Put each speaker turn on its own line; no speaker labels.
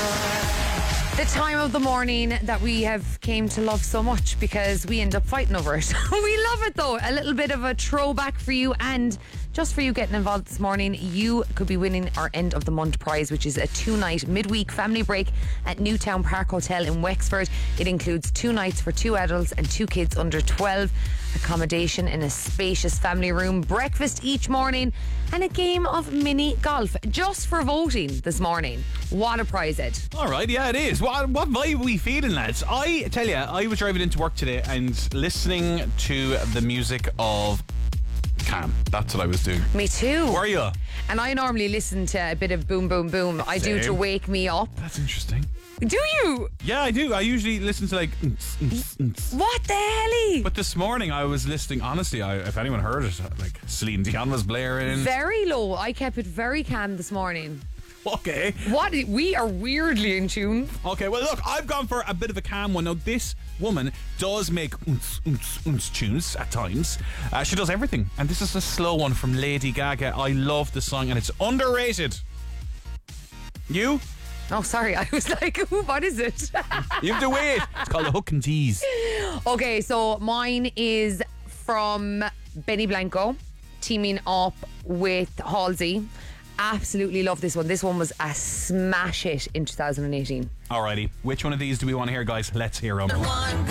The time of the morning that we have came to love so much because we end up fighting over it. We love it though. A little bit of a throwback for you, and just for you getting involved this morning, you could be winning our end of the month prize, which is a 2-night midweek family break at Newtown Park Hotel in Wexford. It includes 2 nights for 2 adults and 2 kids under 12, accommodation in a spacious family room, breakfast each morning, and a game of mini golf just for voting this morning. What a prize, Ed.
All right, yeah, it is. What vibe are we feeling, lads? I tell you, I was driving into work today and listening to the music of Cam. That's what I was doing.
Me too.
Were you?
And I normally listen to a bit of Boom Boom Boom. I do to wake me up.
That's interesting.
Do you?
Yeah, I do. I usually listen to like
What the hell?
But this morning I was listening, honestly, if anyone heard it, like Celine Dion was blaring.
Very low. I kept it very calm this morning.
Okay.
What? We are weirdly in tune.
Okay, well look, I've gone for a bit of a calm one. Now this woman does make tunes at times. She does everything. And this is a slow one from Lady Gaga. I love the song and it's underrated. You?
Oh, sorry. I was like, what is it?
You have to wait. It's called a hook and tease.
Okay, so mine is from Benny Blanco teaming up with Halsey. Absolutely love this one. This one was a smash hit in 2018.
Alrighty, which one of these do we want to hear, guys? Let's hear them.